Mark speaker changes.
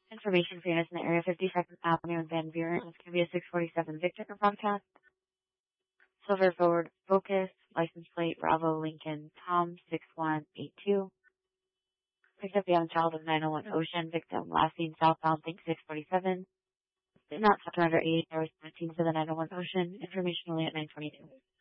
Speaker 1: Information for units in the area 52nd Avenue and Van Buren. This can be a 647 Victor broadcast. Silver Ford Focus, license plate Bravo Lincoln Tom 6182. Picked up young child of 901 Ocean, victim last seen southbound, think 647. Did not stop under 8 hours 17 to the 901 Ocean. Information only at 922.